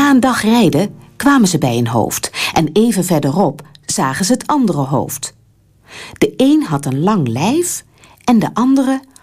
Na een dag rijden kwamen ze bij een hoofd en even verderop zagen ze het andere hoofd. De een had een lang lijf en de andere